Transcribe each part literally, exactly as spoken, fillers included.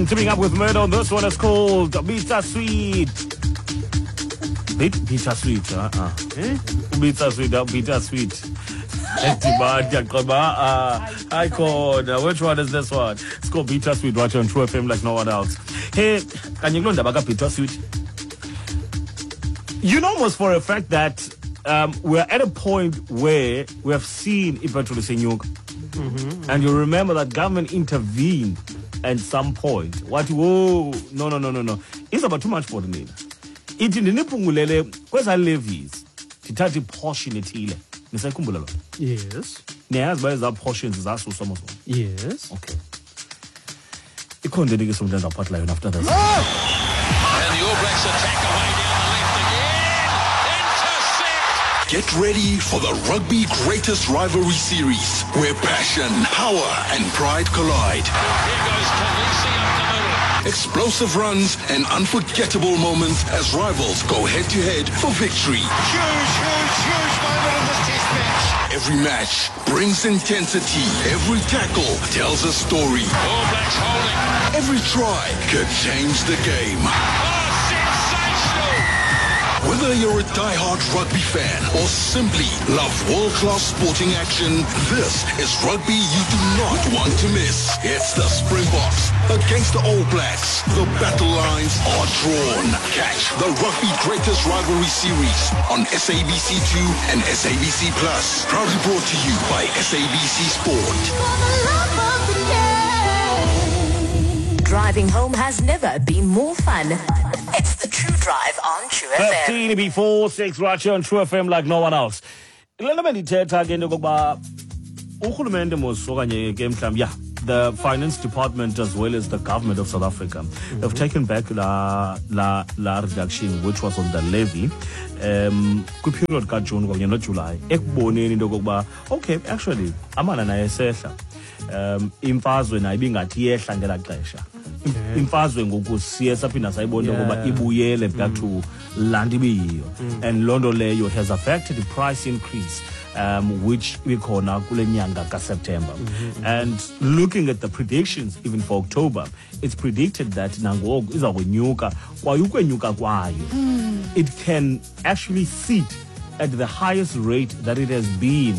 Teaming up with Murder on this one is called Bittersweet. Bit Bittersweet, uh-uh. Eh? Bittersweet, uh, Bittersweet. Icon. Which one is this one? It's called Bittersweet, right on True F M like no one else. Hey, can you know about Bittersweet? You know almost for a fact that um, we're at a point where we have seen ipetrol senyuka. Mm-hmm. And you remember that government intervened at some point. What? Whoa, no, no, no, no, no. It's about too much for the need. It in the nipungulele, where's our levies? Titati portion it ile. Nisekumbula. Yes. Niyaz by that portions is also some of them. Yes. Okay. Ikhonde nike sometimes apart like after that. And the All Blacks attack away down the left again. Intercept. Get ready for the Rugby Greatest Rivalry Series, where passion, power, and pride collide. Here goes Khaleesi up the middle. Explosive runs and unforgettable moments as rivals go head-to-head for victory. Huge, huge, huge moment in this test match. Every match brings intensity. Every tackle tells a story. All Blacks holding. Every try could change the game. Oh, sensational! Whether you're a die-hard rugby fan or simply love world-class sporting action, this is rugby you do not want to miss. It's the Springboks against the All Blacks. The battle lines are drawn. Catch the Rugby Greatest Rivalry Series on S A B C two and S A B C Plus. Proudly brought to you by S A B C Sport. Driving home has never been more fun. It's the True Drive on True F M. fifteen before six right here on True F M like no one else. Lena bendithetha ke into kokuba urhulumente mosokanye ke mhlawumbe yeah, the finance department as well as the government of South Africa mm-hmm. have taken back la la la reduction which was on the levy um ku period ka June kanye no July ekuboneni into kokuba okay actually amana naye sehla um imfazwe nayo ibingathi yehla ngela xesha imfazwe ngoku siye saphinda sayibona ukuba ibuyele back to land ibiyiyo and londo leyo has affected the price increase um which ikhona kule nyanga ka September mm-hmm. and looking at the predictions even for October it's predicted that nangoku iza kwenyuka kwaye ukwenyuka kwayo it can actually sit at the highest rate that it has been,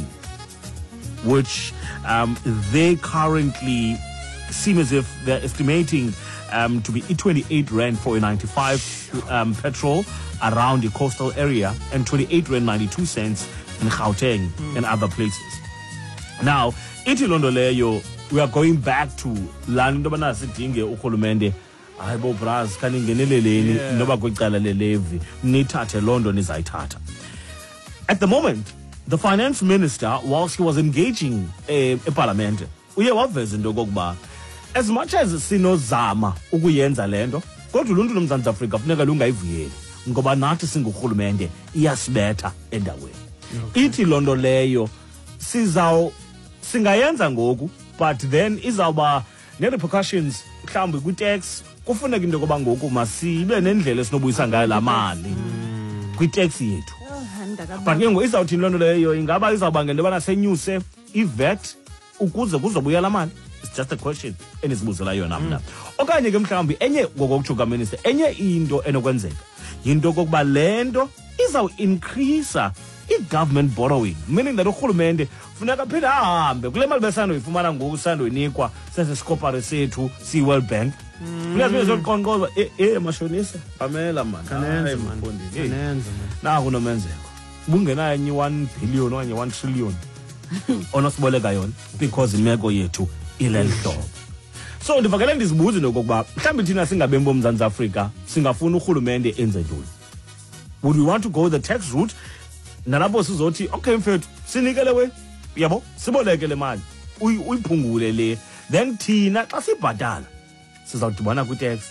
which um, they currently seem as if they're estimating um, to be twenty-eight rand for a ninety-five um, petrol around the coastal area and twenty-eight rand ninety-two cents in Gauteng mm. and other places. Now, iti londo leyo, we are going back to lando bana sidinge ukhulumende hayibo bras kaningeneleleni noba kwicala lelevi nithathe londo nizayithatha. At the moment, the finance minister, whilst he was engaging a, a parliament, uye waveza into kokuba as much as sinozama ukuyenza lento kodwa uluntu loMzantsi Afrika funeka lungayivuyeli ngoba nathi singurhulumente iyasibetha endaweni. Ithi londo leyo sizaw singayenza ngoku but then izawuba ne repercussions mhlawumbe ku tax kufuneka into koba ngoku masibe nendlela esinobuyisa ngayo la mali kwi tax yethu. But ke ngo izawuthi londo leyo ingaba izawubanga into bana senyuse ivet ukuze kuzobuyela mali. It's just a question enizibuzela yona mna. Okanye ke mhlawumbe enye ngokujuka minister enye into enokwenzeka yinto kokuba lento izaw increase i-government borrowing, meaning that urhulumente funeka phinde ahambe kule mali besanoyifumana ngoku sandoyinikwa sesisikopare sethu siyi-World Bank. Kuyaziwe zoqonqoza eh eh mashonisa pamela man hayi mfondisi naku nomenzeko bungenayo enye one billion okanye one trillion onosiboleka yona because imeko yethu ile hlobo. So ndivakele ndizibuza into kokuba mhlawumbe thina singabembo uMzantsi Afrika singafuna urhulumente enze ntoni. Would we want to go the tax route? Nalapho sizothi okay mfethu sinikele we yabo siboleke le mali uyiphungule le then thina xa sibhatala sizawudibana ku tax.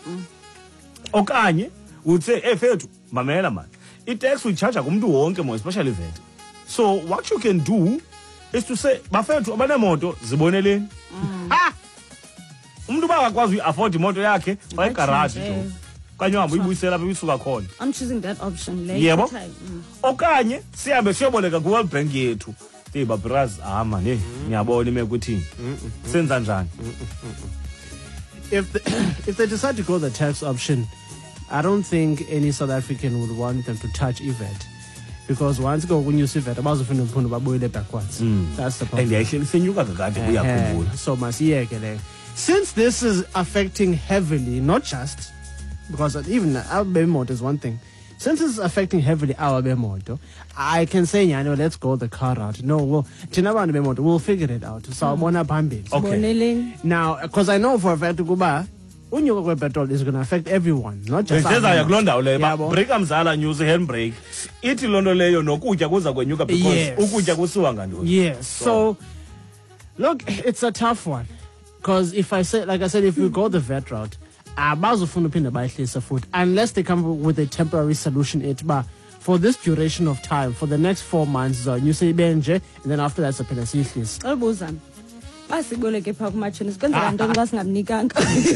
Okanye uthe eh mfethu mamela mali i-tax uyicharge kumuntu wonke mo especially V A T. So what you can do is to say bafethu abanemoto ziboneleni. Ha umuntu bakakwazi uyi-afford imoto yakhe xa egarage jo kanye uhambe uyibuyisela lapho isuka khona. I'm choosing that option later. Yebo. Mm. Okanye sihambe siyoboleka ku World Bank yethu. Hey babras ah man hey ngiyabona imeko uthini. Senza njani? if the, if they decide to go the tax option, I don't think any South African would want them to touch I V A T. Because once go when you see that about the backwards. Mm. That's the problem. And actually senyuka kakade uyakhumbula. So masiyeke le. Since this is affecting heavily, not just because even our bemoto is one thing. Since it's affecting heavily our bemoto, I can say, you know, let's go the car route. No, we'll Chinaban bemoto, we'll figure it out. So I'm gonna Okay. Now, because I know for a fact to go back, unyuka petrol is going to affect everyone, not just us. Beseza yakulonda ule ba Yabo. break amzala news handbrake. Ithi londo leyo nokutya kuza kwenyuka because Yes. ukutya kusiwa ngantoni. Yes. So, look, it's a tough one. Because if I say, like I said, if we go the vet route, abazofuna uphinda bayehlisa futhi unless they come up with a temporary solution it ba for this duration of time for the next four months so you say benje and then after that siphela siyehlisa. Xolobuzana. Basiboleke pha kumatshini sikwenzela ntoni xa singamnikanga.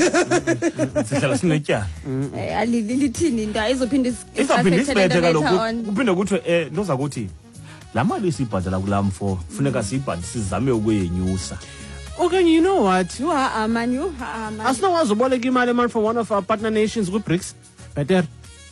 Sihlala sinetyala. Eh alilithini into ayizophinda Izawuphinda isibethe kaloku on. kuphinde kuthiwe eh ndoza kuthi la mali siyibhadala kulaa mfo funeka siyibhadale sizame ukuyenyusa. Okay, you know what? You are man, you are man. Asinawazoboleka imali man from one of our partner nations with BRICS. Better.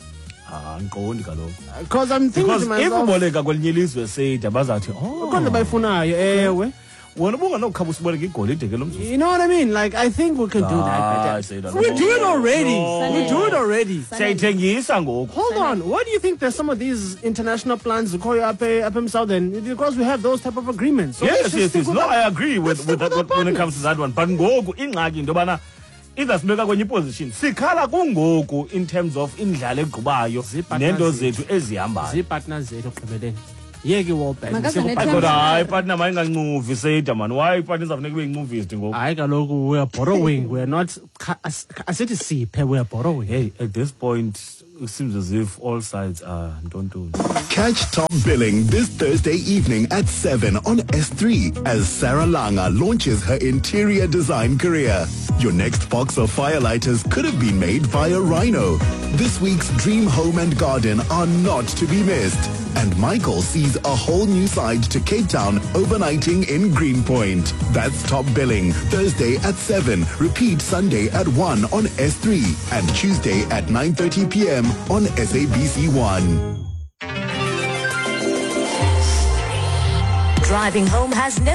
Ah ngiqondi kaloku. Because I'm thinking Because to if myself, uboleka kwelinye ilizwe seyida bazathi oh konke bayifunayo ewe. wena ubunganokukhaba usiboleka igolide ke lo mzuzu. You know what I mean? Like, I think we could do Ah, that say better. that. We do it already. No. We do it already. Siyayithengisa ngoku. Hold on. Why do you think there's some of these international plans to call you up, uh, up in Southern? Because we have those type of agreements. So let's Yes, just yes, stick yes. with No, that. I agree with, Let's with stick that with when our it comes to that one. But ngoku ingxaki into yobana izasibeka kwenye position. Sikhala kungoku in terms of indlala egqubayo Ziipartners nento zethu. zethu ezihambayo. Ziipartners zethu ekugqibeleni. Yeke World Bank. Makaze Siku- nethemba. Kodwa hayi partner mayingancuvi seyida man. Why partner izafuneka ube incuvisi ngoku? Hayi kaloku, we are borrowing. We are not. Asithi siphe, we are borrowing. Hey, at this point it seems as if all sides are ntontoni. Catch Top Billing this Thursday evening at seven on S three as Sarah Langa launches her interior design career. Your next box of firelighters could have been made via Rhino. This week's Dream Home and Garden are not to be missed. And Michael sees a whole new side to Cape Town overnighting in Greenpoint. That's Top Billing, Thursday at seven. Repeat Sunday at one on S three and Tuesday at nine thirty p.m. on S A B C one. Driving home has never